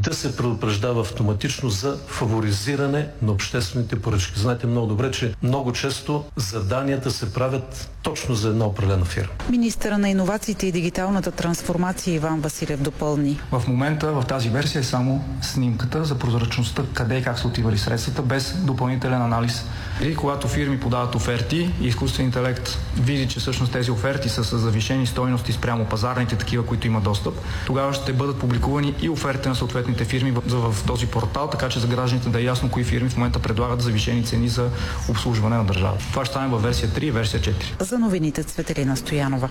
да се предупреждава автоматично за фаворизиране на обществените поръчки. Знаете много добре, че много често заданията се правят точно за една определена фирма. Министъра на иновациите и дигиталната трансформация Иван Василев допълни. В момента в тази версия е само снимката за прозрачността, къде и как са отивали средствата, без допълнителен анализ. И когато фирми подават оферти и изкуствен интелект види, че всъщност тези оферти са с завишени стойности спрямо пазарните, такива, които има достъп, тогава ще бъдат публикувани и оферти на съответните фирми в този портал, така че за гражданите да е ясно кои фирми в момента предлагат завишени цени за обслужване на държавата. Това ще стане във версия 3 и версия 4. За новините Цветелина Стоянова.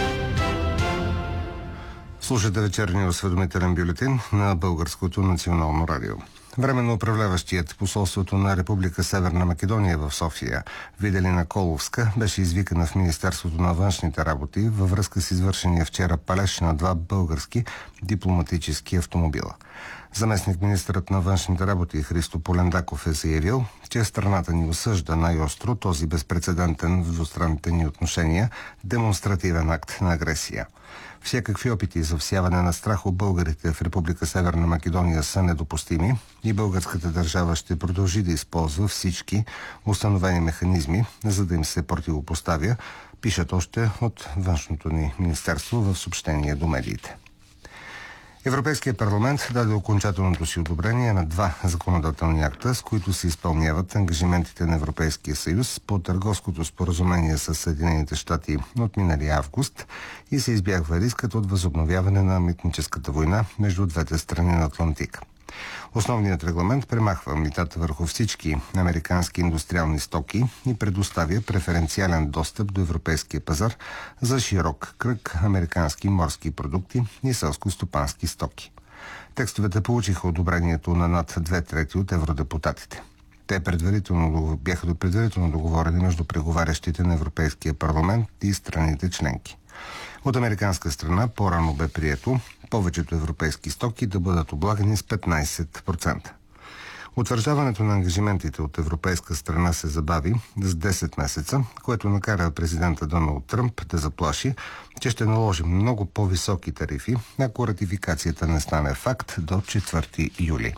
Слушате вечерния осведомителен бюлетин на Българското национално радио. Временно управляващият посолството на Република Северна Македония в София, Виделина Коловска, беше извикана в Министерството на външните работи във връзка с извършения вчера палеж на 2 български дипломатически автомобила. Заместник-министърът на външните работи Христо Полендаков е заявил, че страната ни осъжда най-остро този безпрецедентен в двустранните ни отношения демонстративен акт на агресия. Всякакви опити за всяване на страх у българите в Република Северна Македония са недопустими и българската държава ще продължи да използва всички установени механизми, за да им се противопоставя, пишат още от външното ни министерство в съобщение до медиите. Европейският парламент даде окончателното си одобрение на 2 законодателни акта, с които се изпълняват ангажиментите на Европейския съюз по търговското споразумение с Съединените щати от миналия август и се избягва рискът от възобновяване на митническата война между двете страни на Атлантик. Основният регламент премахва митата върху всички американски индустриални стоки и предоставя преференциален достъп до европейския пазар за широк кръг американски морски продукти и селско-стопански стоки. Tекстовете получиха одобрението на над 2/3 от евродепутатите. Те бяха предварително договорени между преговарящите на Европейския парламент и страните членки. От американска страна по-рано бе прието повечето европейски стоки да бъдат облагани с 15%. Утвърждаването на ангажиментите от европейска страна се забави с 10 месеца, което накара президента Доналд Тръмп да заплаши, че ще наложи много по-високи тарифи, ако ратификацията не стане факт до 4 юли.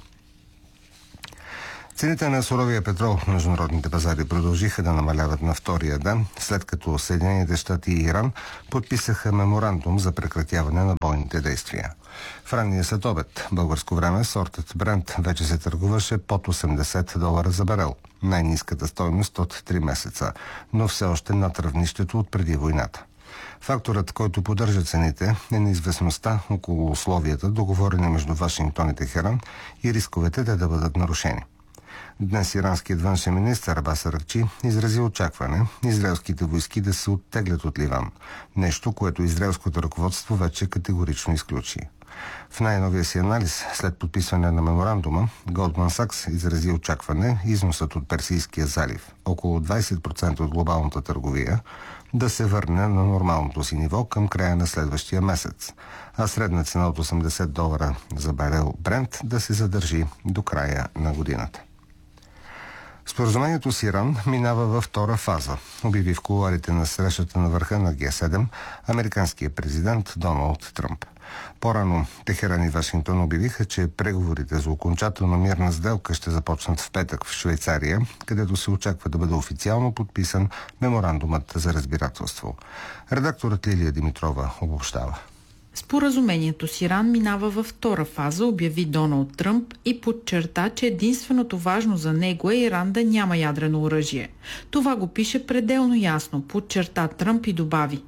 Цените на суровия петрол в международните пазари продължиха да намаляват на втория ден, след като Съединените щати и Иран подписаха меморандум за прекратяване на бойните действия. В ранния следобед, българско време, сортът Брент вече се търгуваше под $80 за барел, най-ниската стойност от 3 месеца, но все още над равнището от преди войната. Факторът, който поддържа цените, е неизвестността около условията, договорени между Вашингтон и Техеран и рисковете те да бъдат нарушени. Днес иранският външен министър Абас Аракчи изрази очакване израелските войски да се оттеглят от Ливан, нещо, което израелското ръководство вече категорично изключи. В най-новия си анализ, след подписване на меморандума, Goldman Sachs изрази очакване износът от Персийския залив, около 20% от глобалната търговия, да се върне на нормалното си ниво към края на следващия месец, а средна цена от $80 за барел Брент да се задържи до края на годината. Споразумението с Иран минава във втора фаза, обяви в кулоарите на срещата на върха на Г7 американският президент Доналд Тръмп. По-рано Техеран и Вашингтон обявиха, че преговорите за окончателна мирна сделка ще започнат в петък в Швейцария, където се очаква да бъде официално подписан меморандумът за разбирателство. Редакторът Лилия Димитрова обобщава. Споразумението с Иран минава във втора фаза, обяви Доналд Тръмп и подчерта, че единственото важно за него е Иран да няма ядрено оръжие. Това го пише пределно ясно, подчерта Тръмп и добави.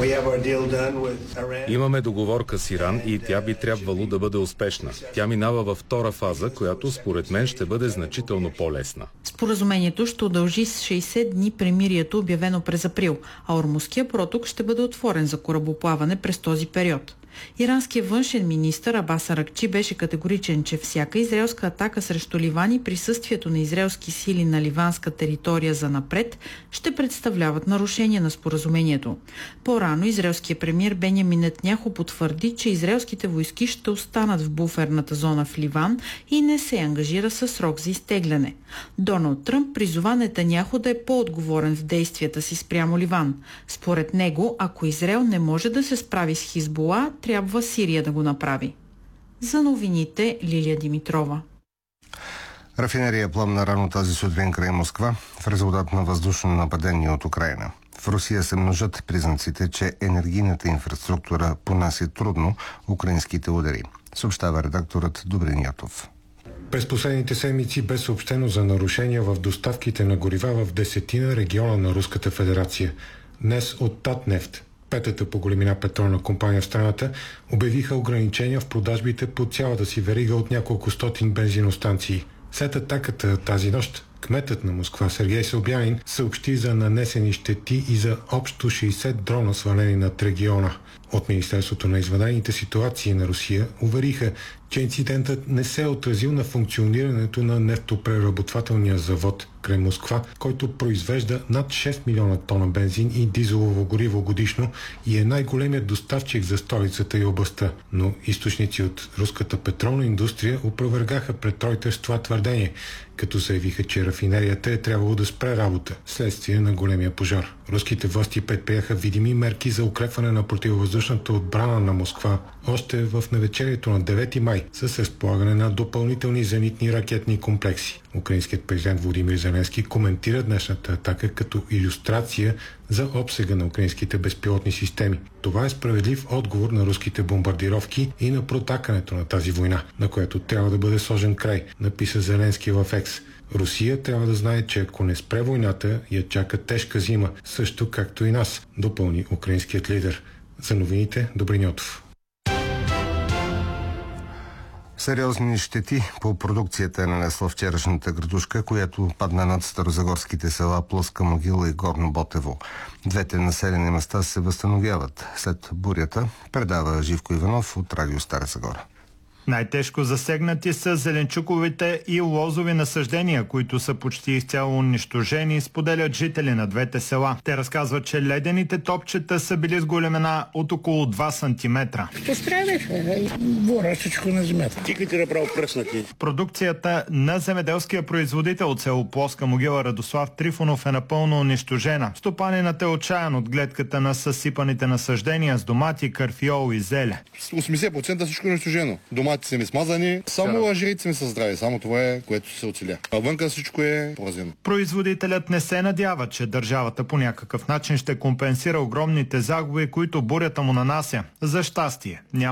Имаме договорка с Иран и тя би трябвало да бъде успешна. Тя минава във втора фаза, която според мен ще бъде значително по-лесна. Споразумението ще удължи с 60 дни премирието, обявено през април, а Ормузския проток ще бъде отворен за корабоплаване през този период. Иранският външен министър Абас Аракчи беше категоричен, че всяка израелска атака срещу Ливан и присъствието на израелски сили на ливанска територия занапред ще представляват нарушение на споразумението. По-рано израелският премиер Бенямин Нетаняху потвърди, че израелските войски ще останат в буферната зона в Ливан и не се ангажира със срок за изтегляне. Доналд Тръмп призова Нетаняху да е по-отговорен в действията си спрямо Ливан. Според него, ако Израел не може да се справи с Хизбула, трябва Сирия да го направи. За новините Лилия Димитрова. Рафинерия пламна рано тази сутрин край Москва в резултат на въздушно нападение от Украйна. В Русия се множат признаците, че енергийната инфраструктура понася трудно украинските удари, съобщава редакторът Добрин Ятов. През последните седмици бе съобщено за нарушения в доставките на горива в 10 региона на Руската федерация. Днес от Татнефт, петата по големина петролна компания в страната, обявиха ограничения в продажбите по цялата си верига от няколко стотин бензиностанции. След атаката тази нощ, кметът на Москва Сергей Собянин съобщи за нанесени щети и за общо 60 дрона, свалени над региона. От Министерството на извънредните ситуации на Русия увериха, че инцидентът не се е отразил на функционирането на нефтопреработвателния завод край Москва, който произвежда над 6 милиона тона бензин и дизелово гориво годишно и е най-големият доставчик за столицата и областта. Но източници от руската петролна индустрия опровергаха пред Reuters това твърдение, като заявиха, че рафинерията е трябвало да спре работа вследствие на големия пожар. Руските власти предприеха видими мерки за укрепване на противовъздушната отбрана на Москва още в навечерието на 9 май с разполагане на допълнителни зенитни ракетни комплекси. Украинският президент Володимир Зеленски коментира днешната атака като илюстрация за обсега на украинските безпилотни системи. Това е справедлив отговор на руските бомбардировки и на протакането на тази война, на която трябва да бъде сложен край, написа Зеленски в Екс. Русия трябва да знае, че ако не спре войната, я чака тежка зима, също както и нас, допълни украинският лидер. За новините Добрин Ятов. Сериозни щети по продукцията е нанесла вчерашната градушка, която падна над старозагорските села Плоска могила и Горно Ботево. Двете населени места се възстановяват след бурята, предава Живко Иванов от Радио Стара Загора. Най-тежко засегнати са зеленчуковите и лозови насъждения, които са почти изцяло унищожени, споделят жители на двете села. Те разказват, че ледените топчета са били с големина от около 2 сантиметра. Постреляха и бора всичко на земята. Тикайте направо пръснати. Продукцията на земеделския производител от село Плоска могила Радослав Трифонов е напълно унищожена. Стопанинът е отчаян от гледката на съсипаните насъждения с домати, карфиол и зеле. 80% всичко е унищожено. Домати са ми смазани, само лъжерите ми са здрави. Само това е, което се оцеля. А вънка всичко е поразено. Производителят не се надява, че държавата по някакъв начин ще компенсира огромните загуби, които бурята му нанася. За щастие, няма